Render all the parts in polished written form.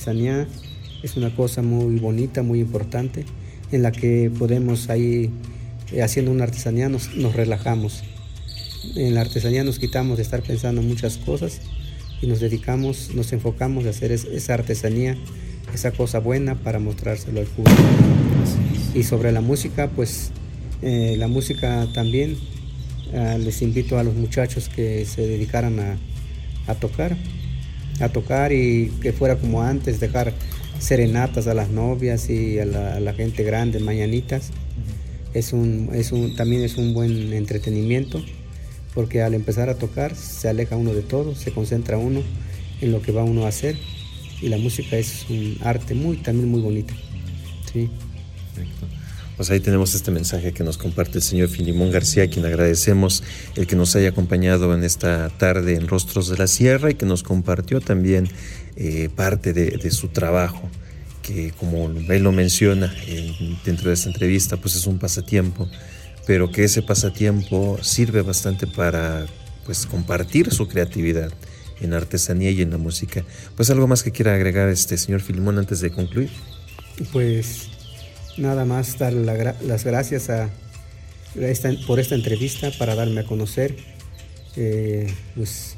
artesanía es una cosa muy bonita, muy importante, en la que podemos ahí, haciendo una artesanía, nos relajamos. En la artesanía nos quitamos de estar pensando en muchas cosas y nos enfocamos a hacer esa artesanía, esa cosa buena para mostrárselo al público. Y sobre la música, pues la música también, les invito a los muchachos que se dedicaran a tocar y que fuera como antes, dejar serenatas a las novias y a la gente grande, mañanitas. También es un buen entretenimiento, porque al empezar a tocar se aleja uno de todo, se concentra uno en lo que va uno a hacer, y la música es un arte también muy bonita. Sí. Perfecto. Pues ahí tenemos este mensaje que nos comparte el señor Filimón García, a quien agradecemos el que nos haya acompañado en esta tarde en Rostros de la Sierra y que nos compartió también parte de su trabajo, que como él lo menciona dentro de esta entrevista, pues es un pasatiempo, pero que ese pasatiempo sirve bastante para pues compartir su creatividad en artesanía y en la música. Pues algo más que quiera agregar señor Filimón antes de concluir. Pues nada más dar las gracias por esta entrevista, para darme a conocer. Pues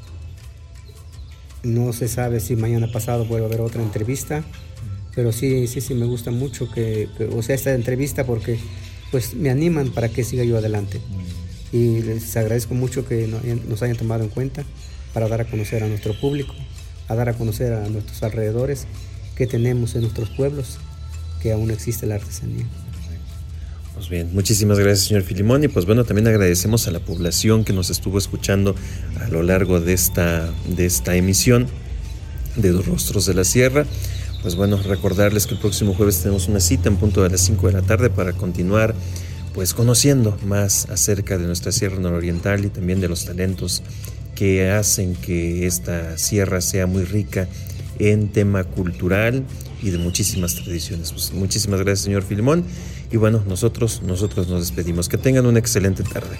no se sabe si mañana pasado vuelvo a haber otra entrevista, pero sí me gusta mucho esta entrevista, porque pues me animan para que siga yo adelante. Y les agradezco mucho que nos hayan tomado en cuenta para dar a conocer a nuestro público, a dar a conocer a nuestros alrededores que tenemos en nuestros pueblos, que aún existe la artesanía. Pues bien, muchísimas gracias, señor Filimón, y pues bueno, también agradecemos a la población que nos estuvo escuchando a lo largo de esta emisión de Los Rostros de la Sierra. Pues bueno, recordarles que el próximo jueves tenemos una cita en punto de las 5 de la tarde para continuar pues conociendo más acerca de nuestra Sierra Nororiental y también de los talentos que hacen que esta sierra sea muy rica en tema cultural y de muchísimas tradiciones. Pues muchísimas gracias, señor Filimón, y bueno, nosotros nos despedimos. Que tengan una excelente tarde.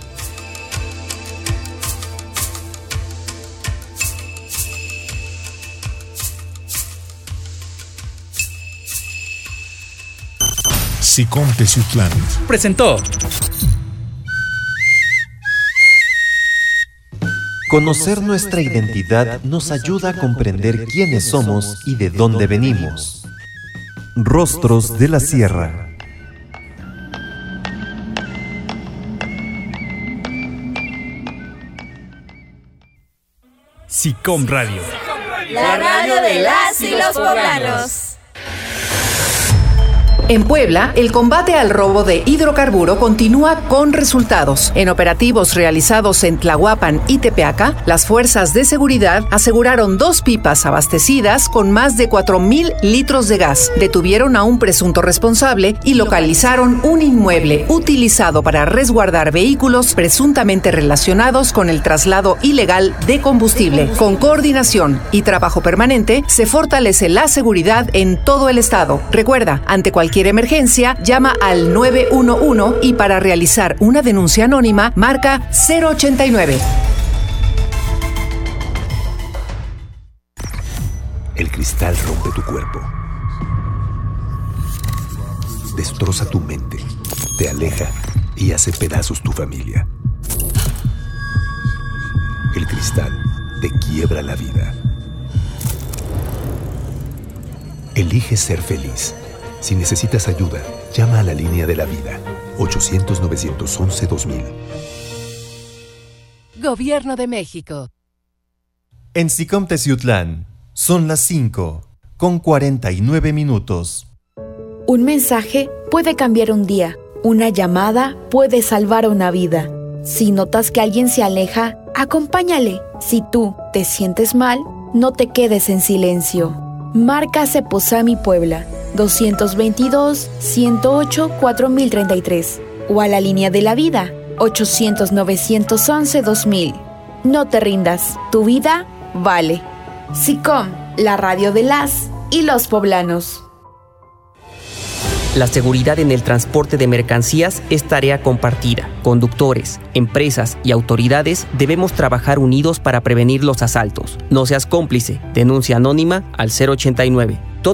SICOM Teciutlán presentó Conocer nuestra identidad nos ayuda a comprender quiénes somos y de dónde venimos. Rostros de la Sierra. SICOM Radio. La radio de las y los poblanos. En Puebla, el combate al robo de hidrocarburo continúa con resultados. En operativos realizados en Tlahuapan y Tepeaca, las fuerzas de seguridad aseguraron 2 pipas abastecidas con más de 4,000 litros de gas. Detuvieron a un presunto responsable y localizaron un inmueble utilizado para resguardar vehículos presuntamente relacionados con el traslado ilegal de combustible. Con coordinación y trabajo permanente, se fortalece la seguridad en todo el estado. Recuerda, ante cualquier emergencia, llama al 911 y para realizar una denuncia anónima, marca 089. El cristal rompe tu cuerpo, destroza tu mente, te aleja y hace pedazos tu familia. El cristal te quiebra la vida. Elige ser feliz. Si necesitas ayuda, llama a la línea de la vida, 800-911-2000. Gobierno de México. En SICOM Teciutlán, son las 5:49. Un mensaje puede cambiar un día. Una llamada puede salvar una vida. Si notas que alguien se aleja, acompáñale. Si tú te sientes mal, no te quedes en silencio. Marca Ceposami Puebla, 222-108-4033 o a la línea de la vida, 800-911-2000. No te rindas, tu vida vale. SICOM, la radio de las y los poblanos. La seguridad en el transporte de mercancías es tarea compartida. Conductores, empresas y autoridades debemos trabajar unidos para prevenir los asaltos. No seas cómplice. Denuncia anónima al 089.